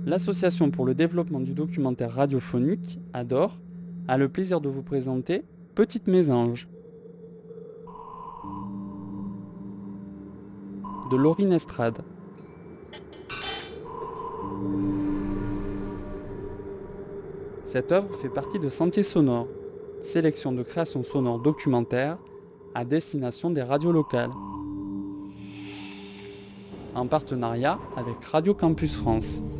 L'Association pour le développement du documentaire radiophonique, ADOR, a le plaisir de vous présenter Petite Mésange de Laurine Estrade. Cette œuvre fait partie de Sentiers sonores, sélection de créations sonores documentaires à destination des radios locales, en partenariat avec Radio Campus France.